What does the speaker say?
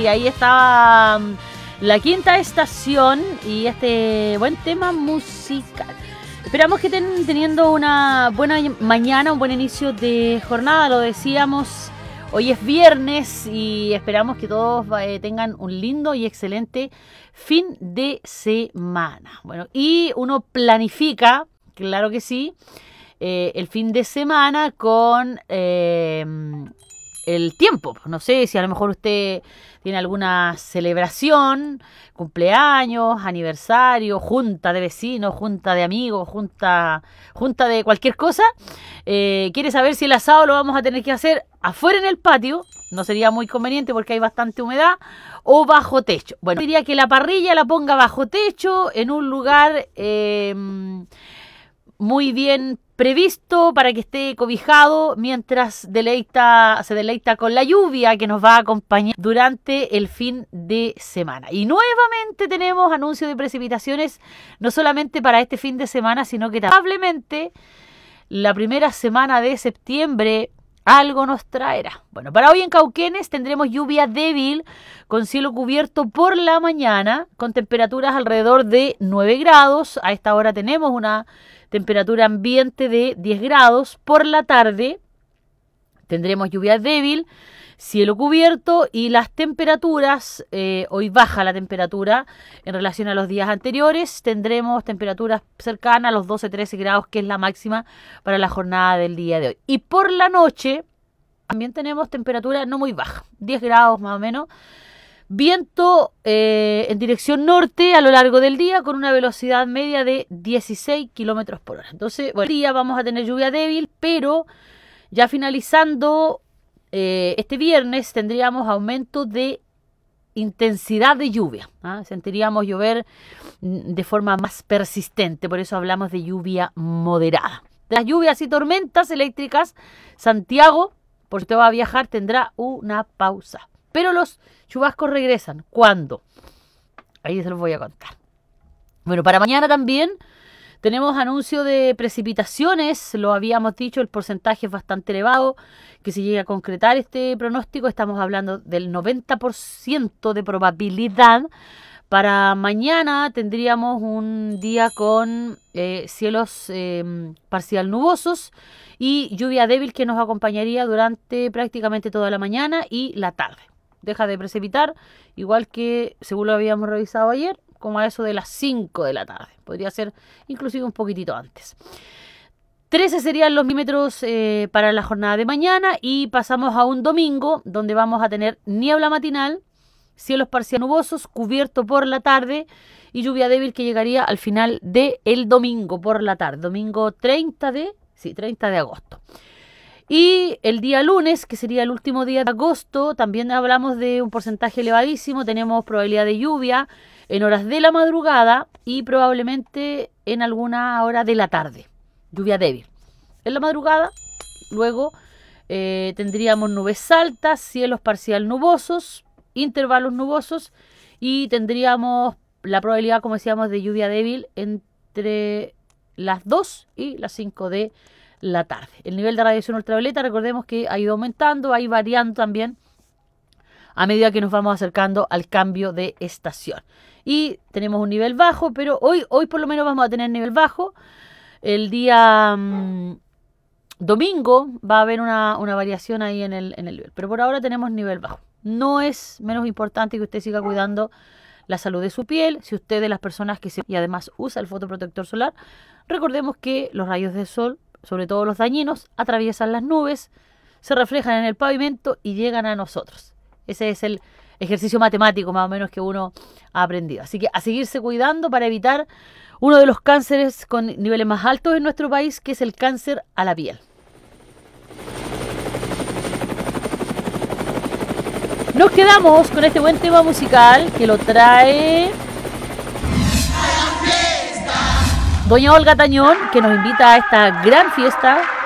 Sí, ahí estaba la quinta estación y este buen tema musical. Esperamos que estén teniendo una buena mañana, un buen inicio de jornada, lo decíamos. Hoy es viernes y esperamos que todos tengan un lindo y excelente fin de semana. Bueno, y uno planifica, claro que sí, el fin de semana con el tiempo. No sé si a lo mejor usted tiene alguna celebración, cumpleaños, aniversario, junta de vecinos, junta de amigos, junta de cualquier cosa. Quiere saber si el asado lo vamos a tener que hacer afuera en el patio, no sería muy conveniente porque hay bastante humedad, o bajo techo. Bueno, diría que la parrilla la ponga bajo techo, en un lugar muy bien previsto para que esté cobijado mientras se deleita con la lluvia que nos va a acompañar durante el fin de semana. Y nuevamente tenemos anuncio de precipitaciones, no solamente para este fin de semana, sino que probablemente la primera semana de septiembre algo nos traerá. Bueno, para hoy en Cauquenes tendremos lluvia débil con cielo cubierto por la mañana, con temperaturas alrededor de 9 grados. A esta hora tenemos una temperatura ambiente de 10 grados. Por la tarde tendremos lluvia débil, cielo cubierto y las temperaturas, hoy baja la temperatura en relación a los días anteriores. Tendremos temperaturas cercanas a los 12-13 grados, que es la máxima para la jornada del día de hoy. Y por la noche también tenemos temperatura no muy baja, 10 grados más o menos. Viento en dirección norte a lo largo del día con una velocidad media de 16 kilómetros por hora. Entonces, bueno, día vamos a tener lluvia débil, pero ya finalizando este viernes tendríamos aumento de intensidad de lluvia. Sentiríamos llover de forma más persistente, por eso hablamos de lluvia moderada. De las lluvias y tormentas eléctricas, Santiago, por si usted va a viajar, tendrá una pausa. Pero los chubascos regresan. ¿Cuándo? Ahí se los voy a contar. Bueno, para mañana también tenemos anuncio de precipitaciones. Lo habíamos dicho, el porcentaje es bastante elevado que se llegue a concretar este pronóstico. Estamos hablando del 90% de probabilidad. Para mañana tendríamos un día con cielos parcial nubosos y lluvia débil que nos acompañaría durante prácticamente toda la mañana y la tarde. Deja de precipitar, igual que según lo habíamos revisado ayer, como a eso de las 5 de la tarde. Podría ser inclusive un poquitito antes. 13 serían los milímetros para la jornada de mañana y pasamos a un domingo donde vamos a tener niebla matinal, cielos parcial nubosos, cubierto por la tarde y lluvia débil que llegaría al final del domingo por la tarde. Domingo 30 de agosto. Y el día lunes, que sería el último día de agosto, también hablamos de un porcentaje elevadísimo. Tenemos probabilidad de lluvia en horas de la madrugada y probablemente en alguna hora de la tarde. Lluvia débil. En la madrugada, luego tendríamos nubes altas, cielos parcial nubosos, intervalos nubosos y tendríamos la probabilidad, como decíamos, de lluvia débil entre las 2 y las 5 de la tarde. El nivel de radiación ultravioleta, recordemos que ha ido aumentando, ha ido variando también a medida que nos vamos acercando al cambio de estación. Y tenemos un nivel bajo, pero hoy por lo menos vamos a tener nivel bajo. El día domingo va a haber una variación ahí en el nivel, pero por ahora tenemos nivel bajo. No es menos importante que usted siga cuidando la salud de su piel. Si usted es de las personas y además usa el fotoprotector solar, recordemos que los rayos del sol, sobre todo los dañinos, atraviesan las nubes, se reflejan en el pavimento y llegan a nosotros. Ese es el ejercicio matemático más o menos que uno ha aprendido. Así que a seguirse cuidando para evitar uno de los cánceres con niveles más altos en nuestro país, que es el cáncer a la piel. Nos quedamos con este buen tema musical que lo trae doña Olga Tañón, que nos invita a esta gran fiesta